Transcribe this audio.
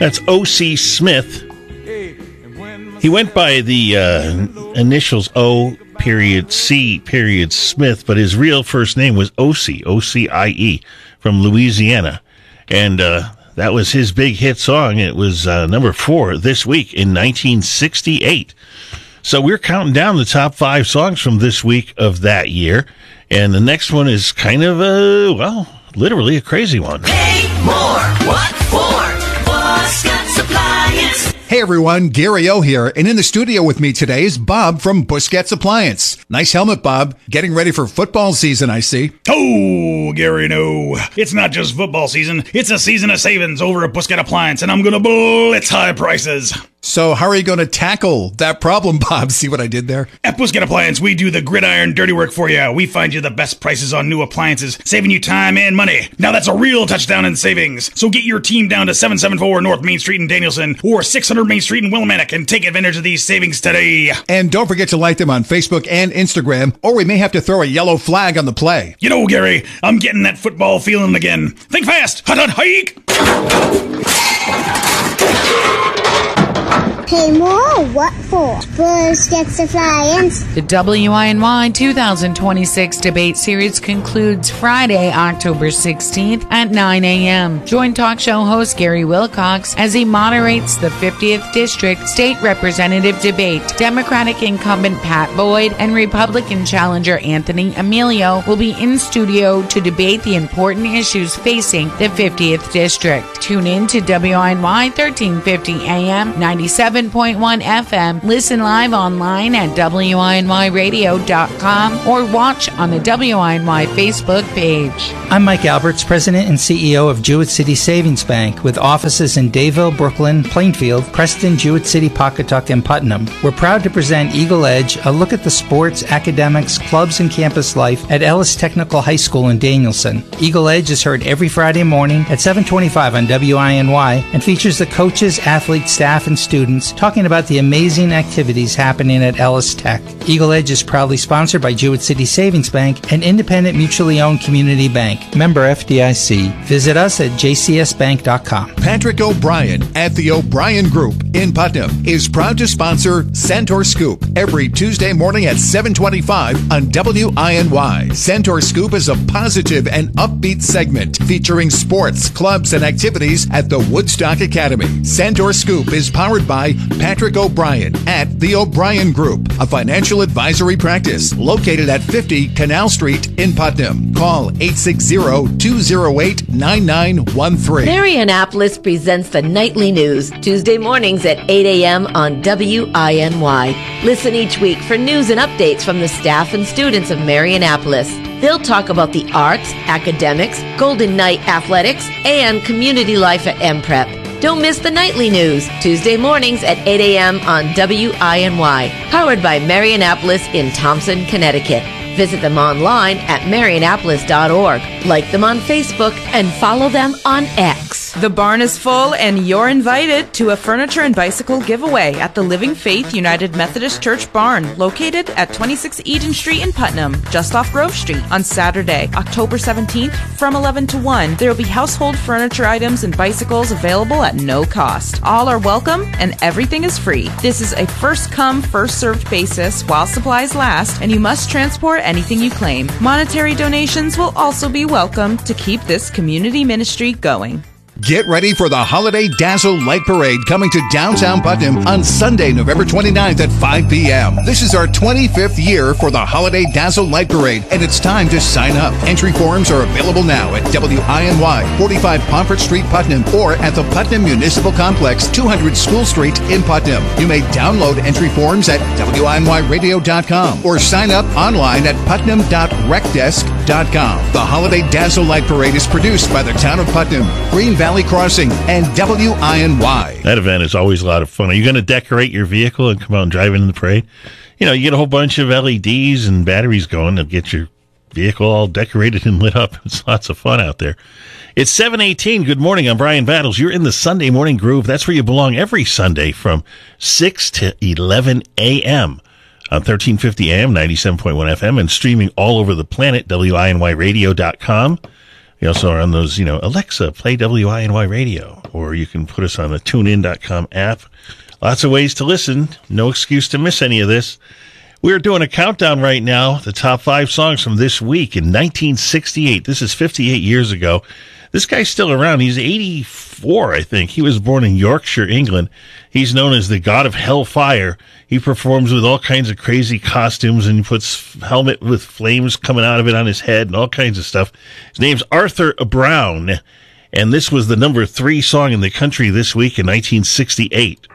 That's O.C. Smith. He went by the initials O.C. Smith, but his real first name was O.C., O-C-I-E, from Louisiana. And that was his big hit song. It was number 4 this week in 1968. So we're counting down the top 5 songs from this week of that year. And the next one is kind of literally a crazy one. Pay more. What for? Buscut's Appliance. Hey everyone, Gary O here, and in the studio with me today is Bob from Busquets Appliance. Nice helmet, Bob. Getting ready for football season, I see. Oh, Gary, no. It's not just football season. It's a season of savings over at Busquets Appliance, and I'm going to blitz high prices. So how are you going to tackle that problem, Bob? See what I did there? At Busquets Appliance, we do the gridiron dirty work for you. We find you the best prices on new appliances, saving you time and money. Now that's a real touchdown in savings. So get your team down to 774 North Main Street in Danielson or 600 Main Street in Willimantic and take advantage of these savings today. And don't forget to like them on Facebook and Instagram, or we may have to throw a yellow flag on the play. You know, Gary, I'm getting that football feeling again. Think fast. Hut, hut, hike. Pay more? What for? Busquets Appliance. The WINY 2026 debate series concludes Friday, October 16th at 9 a.m. Join talk show host Gary Wilcox as he moderates the 50th District State Representative debate. Democratic incumbent Pat Boyd and Republican challenger Anthony Emilio will be in studio to debate the important issues facing the 50th District. Tune in to WINY 1350 AM, 97.1 FM. Listen live online at WINYradio.com or watch on the WINY Facebook page. I'm Mike Alberts, President and CEO of Jewett City Savings Bank, with offices in Dayville, Brooklyn, Plainfield, Preston, Jewett City, Pawcatuck, and Putnam. We're proud to present Eagle Edge, a look at the sports, academics, clubs, and campus life at Ellis Technical High School in Danielson. Eagle Edge is heard every Friday morning at 7:25 on WINY and features the coaches, athletes, staff, and students talking about the amazing activities happening at Ellis Tech. Eagle Edge is proudly sponsored by Jewett City Savings Bank, an independent mutually owned community bank. Member FDIC. Visit us at jcsbank.com. Patrick O'Brien at the O'Brien Group in Putnam is proud to sponsor Centaur Scoop every Tuesday morning at 7:25 on WINY. Centaur Scoop is a positive and upbeat segment featuring sports, clubs, and activities at the Woodstock Academy. Centaur Scoop is powered by Patrick O'Brien at the O'Brien Group, a financial advisory practice located at 50 Canal Street in Putnam. Call 860-208-9913. Marianapolis presents the Nightly News, Tuesday mornings at 8 a.m. on WINY. Listen each week for news and updates from the staff and students of Marianapolis. They'll talk about the arts, academics, Golden Knight athletics, and community life at MPrep. Don't miss the Nightly News, Tuesday mornings at 8 a.m. on WINY, powered by Marianapolis in Thompson, Connecticut. Visit them online at marianapolis.org. Like them on Facebook and follow them on X. The barn is full and you're invited to a furniture and bicycle giveaway at the Living Faith United Methodist Church barn, located at 26 Eden Street in Putnam, just off Grove Street, on Saturday, October 17th from 11 to 1. There will be household furniture items and bicycles available at no cost. All are welcome and everything is free. This is a first-come, first-served basis while supplies last, and you must transport anything you claim. Monetary donations will also be welcome to keep this community ministry going. Get ready for the Holiday Dazzle Light Parade coming to downtown Putnam on Sunday, November 29th at 5 p.m. This is our 25th year for the Holiday Dazzle Light Parade, and it's time to sign up. Entry forms are available now at WINY, 45 Pomfret Street, Putnam, or at the Putnam Municipal Complex, 200 School Street in Putnam. You may download entry forms at WINYradio.com or sign up online at putnam.recdesk.com. The Holiday Dazzle Light Parade is produced by the Town of Putnam, Green Valley Crossing, and WINY. That event is always a lot of fun. Are you going to decorate your vehicle and come out and drive in the parade? You know, you get a whole bunch of LEDs and batteries going to get your vehicle all decorated and lit up. It's lots of fun out there. It's 7:18. Good morning. I'm Brian Battles. You're in the Sunday Morning Groove. That's where you belong every Sunday from 6 to 11 a.m. on 1350 AM, 97.1 FM, and streaming all over the planet, WINYradio.com. We also are on those, Alexa, play WINY Radio. or you can put us on the tunein.com app. Lots of ways to listen. No excuse to miss any of this. We're doing a countdown right now, the top 5 songs from this week in 1968. This is 58 years ago. This guy's still around. He's 84, I think. He was born in Yorkshire, England. He's known as the God of Hellfire. He performs with all kinds of crazy costumes and puts helmet with flames coming out of it on his head and all kinds of stuff. His name's Arthur Brown, and this was the number 3 song in the country this week in 1968.